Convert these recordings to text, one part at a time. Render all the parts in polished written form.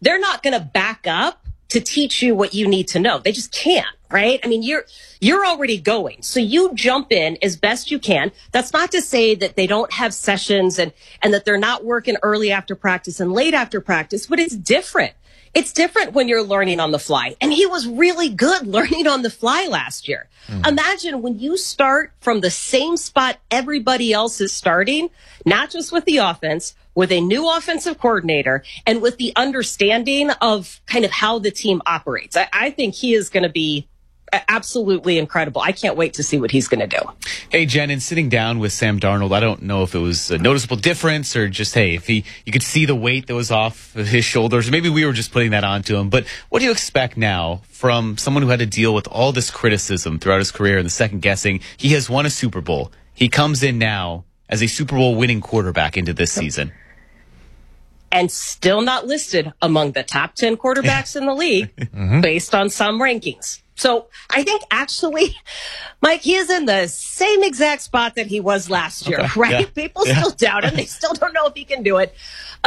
they're not going to back up to teach you what you need to know. They just can't, right? I mean, you're already going. So you jump in as best you can. That's not to say that they don't have sessions and that they're not working early after practice and late after practice, but it's different. It's different when you're learning on the fly. And he was really good learning on the fly last year. Imagine when you start from the same spot everybody else is starting, not just with the offense, with a new offensive coordinator and with the understanding of kind of how the team operates. I think he is going to be absolutely incredible. I can't wait to see what he's going to do. Hey, Jen, in sitting down with Sam Darnold, I don't know if it was a noticeable difference or just, hey, if you could see the weight that was off of his shoulders. Maybe we were just putting that onto him. But what do you expect now from someone who had to deal with all this criticism throughout his career and the second guessing? He has won a Super Bowl. He comes in now as a Super Bowl winning quarterback into this season. And still not listed among the top 10 quarterbacks in the league based on some rankings. So I think actually, Mike, he is in the same exact spot that he was last year, right? Yeah. People still doubt him. They still don't know if he can do it.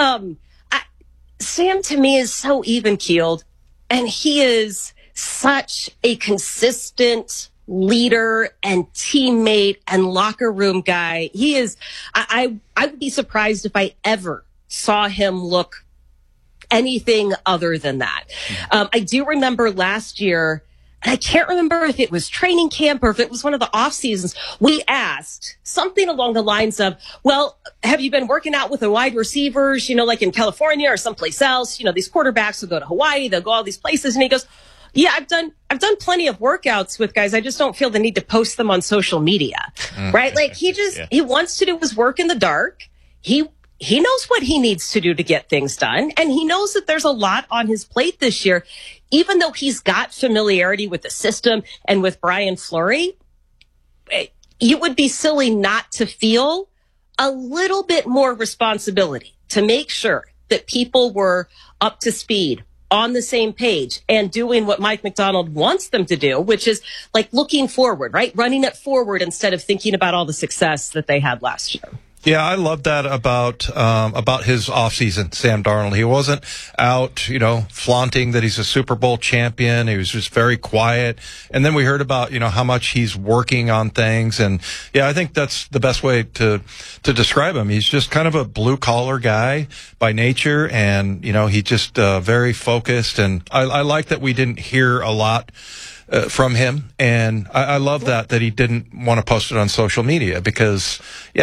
Sam, to me, is so even-keeled, and he is such a consistent leader and teammate and locker room guy. He is, I would be surprised if I ever saw him look anything other than that. I do remember last year, and I can't remember if it was training camp or if it was one of the off seasons, we asked something along the lines of, well, have you been working out with the wide receivers, like in California or someplace else? These quarterbacks will go to Hawaii, they'll go all these places. And he goes, yeah, I've done plenty of workouts with guys. I just don't feel the need to post them on social media, right? Like he wants to do his work in the dark. He knows what he needs to do to get things done. And he knows that there's a lot on his plate this year. Even though he's got familiarity with the system and with Brian Fleury, you would be silly not to feel a little bit more responsibility to make sure that people were up to speed, on the same page, and doing what Mike Macdonald wants them to do, which is like looking forward, right? Running it forward instead of thinking about all the success that they had last year. Yeah, I love that about his offseason, Sam Darnold. He wasn't out, flaunting that he's a Super Bowl champion. He was just very quiet. And then we heard about, how much he's working on things. And yeah, I think that's the best way to describe him. He's just kind of a blue collar guy by nature. And, he just very focused. And I like that we didn't hear a lot from him. And I love that he didn't want to post it on social media because,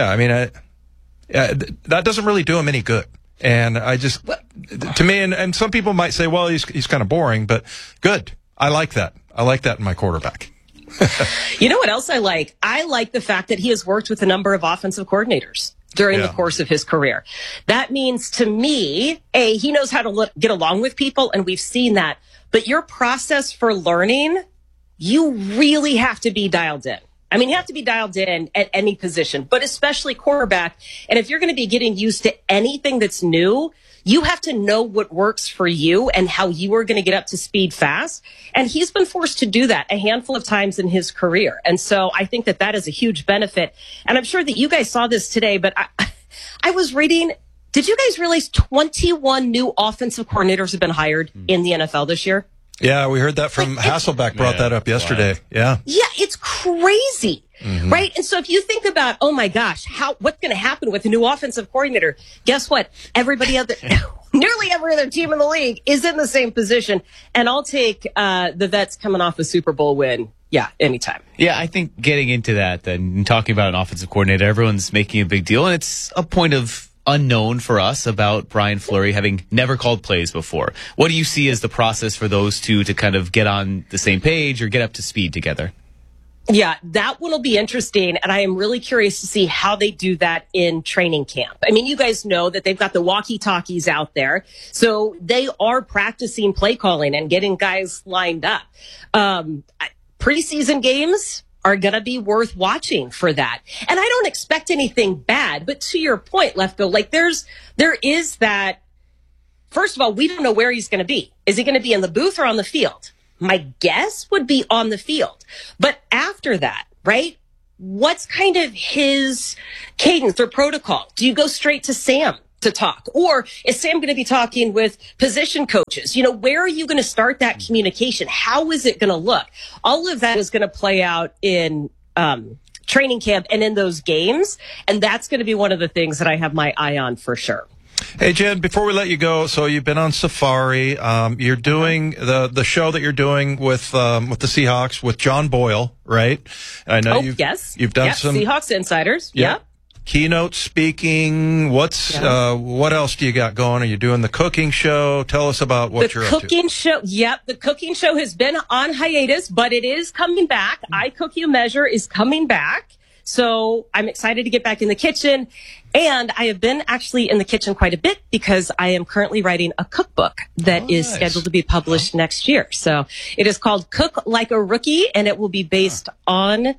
that doesn't really do him any good. And to me, and some people might say, well, he's kind of boring, but good. I like that. I like that in my quarterback. You know what else I like? I like the fact that he has worked with a number of offensive coordinators during the course of his career. That means to me, he knows how to get along with people, and we've seen that. But your process for learning, you really have to be dialed in. I mean, you have to be dialed in at any position, but especially quarterback. And if you're going to be getting used to anything that's new, you have to know what works for you and how you are going to get up to speed fast. And he's been forced to do that a handful of times in his career. And so I think that is a huge benefit. And I'm sure that you guys saw this today, but I was reading, did you guys realize 21 new offensive coordinators have been hired in the NFL this year? Yeah, we heard that from Hasselbeck brought that up yesterday. Wow. Yeah. Yeah, it's crazy, right? And so if you think about, oh my gosh, what's going to happen with a new offensive coordinator? Guess what? Nearly every other team in the league is in the same position. And I'll take the vets coming off a Super Bowl win. Yeah, anytime. Yeah, I think getting into that and talking about an offensive coordinator, everyone's making a big deal. And it's a point of unknown for us about Brian Fleury having never called plays before. What do you see as the process for those two to kind of get on the same page or get up to speed together? Yeah, that one will be interesting. And I am really curious to see how they do that in training camp. I mean, you guys know that they've got the walkie-talkies out there. So they are practicing play calling and getting guys lined up. Preseason games are going to be worth watching for that. And I don't expect anything bad, but to your point, Lefko, like there is that, first of all, we don't know where he's going to be. Is he going to be in the booth or on the field? My guess would be on the field. But after that, right? What's kind of his cadence or protocol? Do you go straight to Sam to talk? Or is Sam going to be talking with position coaches? Where are you going to start that communication? How is it going to look? All of that is going to play out in training camp and in those games. And that's going to be one of the things that I have my eye on for sure. Hey, Jen, before we let you go, so you've been on Safari. You're doing the show that you're doing with the Seahawks with John Boyle, right? I know you've done some Seahawks Insiders. Yeah. Keynote speaking. What else do you got going? Are you doing the cooking show? Tell us about what you're up to. The cooking show. Yep. The cooking show has been on hiatus, but it is coming back. I Cook You Measure is coming back. So I'm excited to get back in the kitchen. And I have been actually in the kitchen quite a bit because I am currently writing a cookbook that is scheduled to be published next year. So it is called Cook Like a Rookie, and it will be based on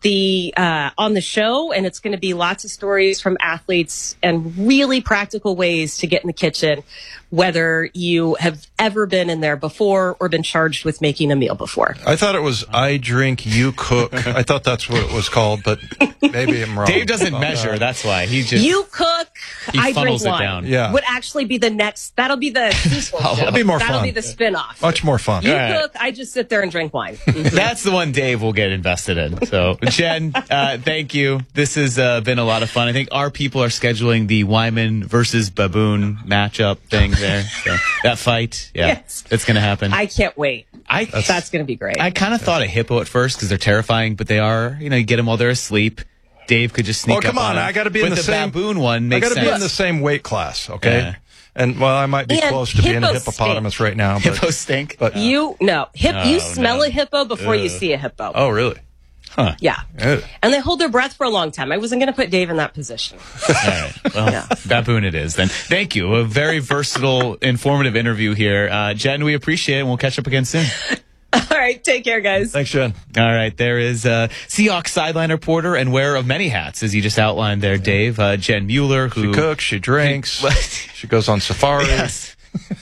the show, and it's going to be lots of stories from athletes and really practical ways to get in the kitchen, whether you have ever been in there before or been charged with making a meal before. I thought it was I Drink, You Cook. I thought that's what it was called, but maybe I'm wrong. Dave doesn't measure. That's why he just You Cook, I Drink Wine. Down. Yeah. Would actually be the next. That'll be the sequel. That'll be more fun. That'll be the spinoff. Much more fun. You cook, I just sit there and drink wine. That's the one Dave will get invested in. So, Jen, thank you. This has been a lot of fun. I think our people are scheduling the Wyman versus Baboon matchup thing there. So that fight, it's going to happen. I can't wait. That's going to be great. I kind of thought a hippo at first because they're terrifying, but they are. You get them while they're asleep. Dave could just sneak up. Oh, come on! I got to be in the same baboon one. Makes I got to be in sense. the same weight class, okay? Yeah. And I might be close to being a hippopotamus right now. But, hippos stink. But you smell a hippo before you see a hippo. Oh, really? Huh. Yeah. And they hold their breath for a long time. I wasn't going to put Dave in that position. All right. Well, baboon it is then. Thank you. A very versatile, informative interview here. Jen, we appreciate it, and we'll catch up again soon. All right. Take care, guys. Thanks, Jen. All right. There is Seahawks sideline reporter and wearer of many hats, as you just outlined there, Dave. Jen Mueller, who... She cooks, she drinks, she goes on safari. Yes.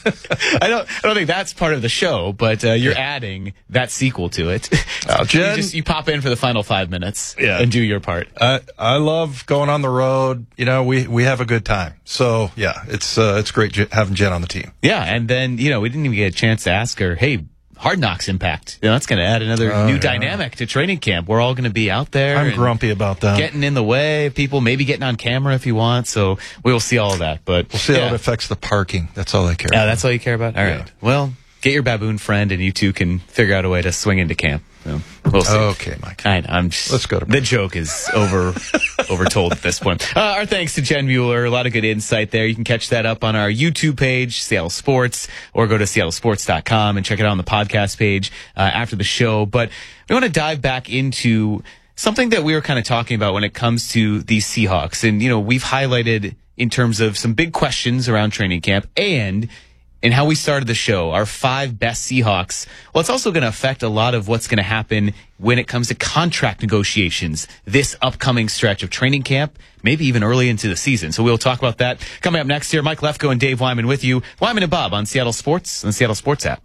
I don't think that's part of the show, but you're adding that sequel to it. Jen, you pop in for the final 5 minutes and do your part. I love going on the road. We have a good time. So it's great having Jen on the team. Yeah, and then we didn't even get a chance to ask her, hey, Hard Knocks impact. That's going to add another new dynamic to training camp. We're all going to be out there. I'm grumpy about that. Getting in the way of people, maybe getting on camera if you want. So we will see all of that. But we'll see how it affects the parking. That's all I care about. That's all you care about? All right. Well, get your baboon friend and you two can figure out a way to swing into camp. So we'll see. Okay, Mike. Let's go to the joke is overtold at this point. Our thanks to Jen Mueller. A lot of good insight there. You can catch that up on our YouTube page, Seattle Sports, or go to seattlesports.com and check it out on the podcast page after the show. But we want to dive back into something that we were kind of talking about when it comes to these Seahawks. And, we've highlighted in terms of some big questions around training camp and how we started the show, our 5 best Seahawks. Well, it's also going to affect a lot of what's going to happen when it comes to contract negotiations this upcoming stretch of training camp, maybe even early into the season. So we'll talk about that coming up next here. Mike Lefko and Dave Wyman with you. Wyman and Bob on Seattle Sports and the Seattle Sports app.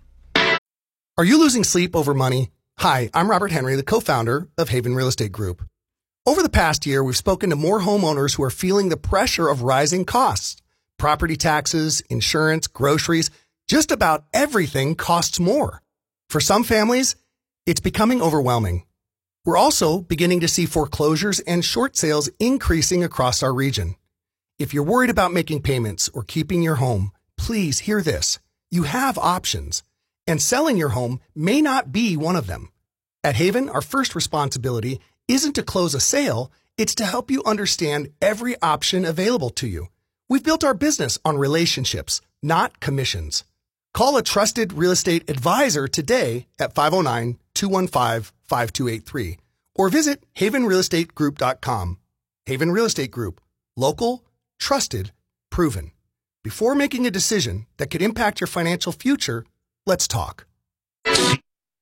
Are you losing sleep over money? Hi, I'm Robert Henry, the co-founder of Haven Real Estate Group. Over the past year, we've spoken to more homeowners who are feeling the pressure of rising costs. Property taxes, insurance, groceries, just about everything costs more. For some families, it's becoming overwhelming. We're also beginning to see foreclosures and short sales increasing across our region. If you're worried about making payments or keeping your home, please hear this. You have options, and selling your home may not be one of them. At Haven, our first responsibility isn't to close a sale, it's to help you understand every option available to you. We've built our business on relationships, not commissions. Call a trusted real estate advisor today at 509-215-5283 or visit havenrealestategroup.com. Haven Real Estate Group. Local, trusted, proven. Before making a decision that could impact your financial future, let's talk.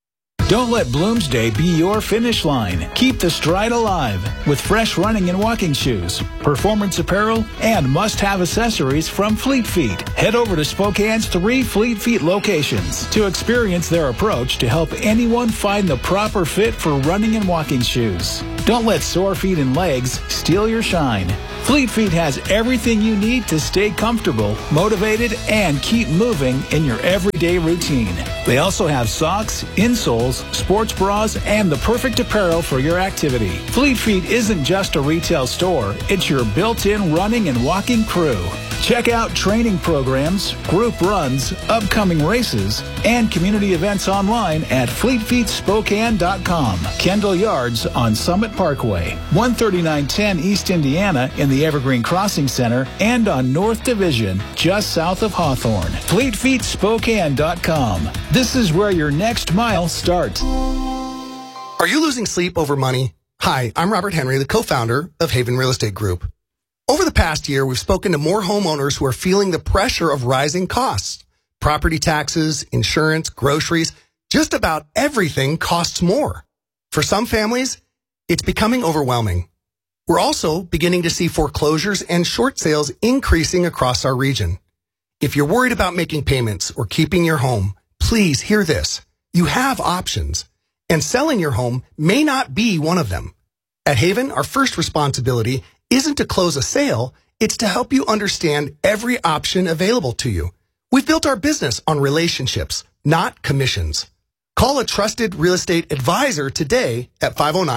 Don't let Bloomsday be your finish line. Keep the stride alive with fresh running and walking shoes, performance apparel, and must-have accessories from Fleet Feet. Head over to Spokane's 3 Fleet Feet locations to experience their approach to help anyone find the proper fit for running and walking shoes. Don't let sore feet and legs steal your shine. Fleet Feet has everything you need to stay comfortable, motivated, and keep moving in your everyday routine. They also have socks, insoles, sports bras, and the perfect apparel for your activity. Fleet Feet isn't just a retail store, it's your built-in running and walking crew. Check out training programs, group runs, upcoming races, and community events online at FleetFeetSpokane.com. Kendall Yards on Summit Parkway, 13910 East Indiana in the Evergreen Crossing Center, and on North Division, just south of Hawthorne. FleetFeetSpokane.com. This is where your next mile starts. Are you losing sleep over money? Hi, I'm Robert Henry, the co-founder of Haven Real Estate Group. Over the past year, we've spoken to more homeowners who are feeling the pressure of rising costs. Property taxes, insurance, groceries, just about everything costs more. For some families, it's becoming overwhelming. We're also beginning to see foreclosures and short sales increasing across our region. If you're worried about making payments or keeping your home, please hear this. You have options, and selling your home may not be one of them. At Haven, our first responsibility isn't to close a sale, it's to help you understand every option available to you. We've built our business on relationships, not commissions. Call a trusted real estate advisor today at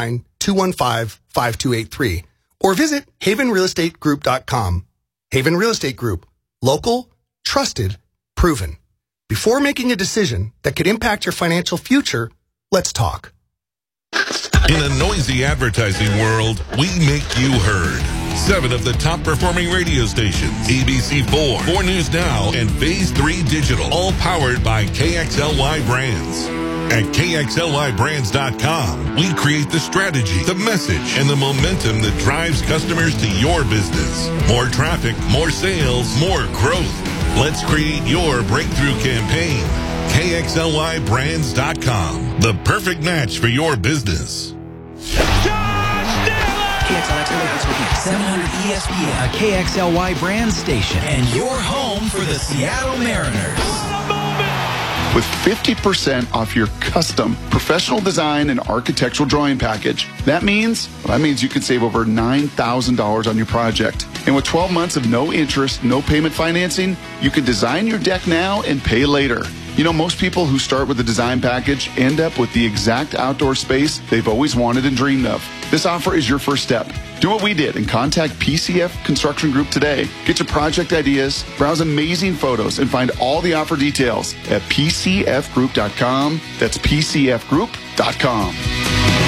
509-215-5283 or visit havenrealestategroup.com. Haven Real Estate Group. Local, trusted, proven. Before making a decision that could impact your financial future, let's talk. In a noisy advertising world, we make you heard. 7 of the top performing radio stations, ABC4, 4 News Now, and Phase 3 Digital, all powered by KXLY Brands. At KXLYBrands.com, we create the strategy, the message, and the momentum that drives customers to your business. More traffic, more sales, more growth. Let's create your breakthrough campaign. KXLYBrands.com, the perfect match for your business. KXLX 700 ESPN, a KXLY brand station, and your home for the Seattle Mariners. With 50% off your custom professional design and architectural drawing package. That means you can save over $9,000 on your project. And with 12 months of no interest, no payment financing, you can design your deck now and pay later. You know, most people who start with a design package end up with the exact outdoor space they've always wanted and dreamed of. This offer is your first step. Do what we did and contact PCF Construction Group today. Get your project ideas, browse amazing photos, and find all the offer details at PCFgroup.com. That's PCFgroup.com.